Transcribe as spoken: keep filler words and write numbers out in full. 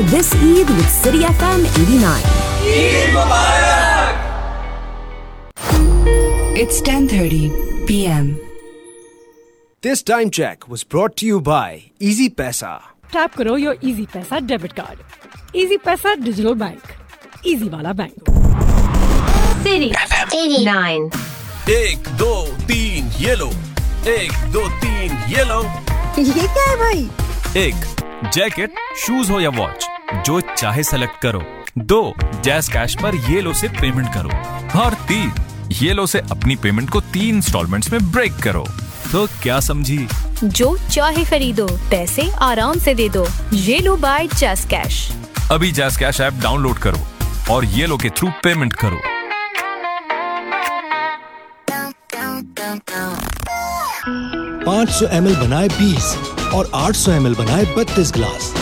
this Eid with City F M eighty-nine. Eid Mubarak! It's ten thirty p m This time check was brought to you by Easy Paisa. Tap करो your Easy Paisa debit card. Easy Paisa digital bank. Easy वाला bank. City F M eighty-nine. एक दो तीन ये लो, एक दो तीन ये लो. ये क्या है भाई? एक जैकेट, शूज हो या वॉच, जो चाहे सेलेक्ट करो. दो जैज कैश पर ये लो से पेमेंट करो. और तीन ये लो से अपनी पेमेंट को तीन इंस्टॉलमेंट्स में ब्रेक करो. तो क्या समझी? जो चाहे खरीदो, पैसे आराम से दे दो. ये लो बाय जैज कैश. अभी जैज कैश ऐप डाउनलोड करो और ये लो के थ्रू पेमेंट करो. पाँच सौ एम एल बनाए बीस और आठ सौ एम एल बनाए बत्तीस ग्लास.